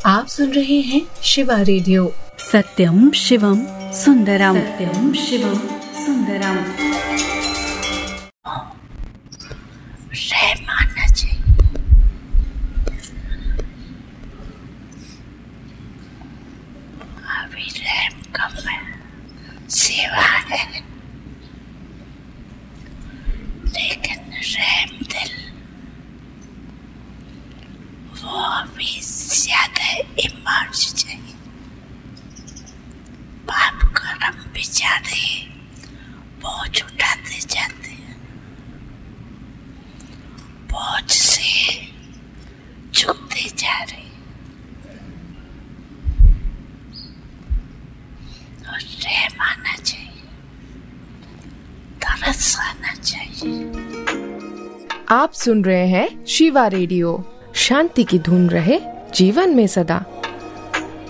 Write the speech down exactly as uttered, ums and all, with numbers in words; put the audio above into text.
आप सुन रहे हैं शिवा रेडियो। सत्यम शिवम सुंदरम, सत्यम शिवम सुंदरम। रैम आना चाहिए। अभी रैम कम है, सेवा है, लेकिन रैम दिल वो अभी ज्यादा इमर्ज चाहिए। बाप कर्म बेचारे बोझ उठाते जाते हैं, बोझ से झुकते जा रहे, और रैम आना चाहिए, तरस आना चाहिए। आप सुन रहे हैं शिवा रेडियो। शांति की धुन रहे जीवन में सदा।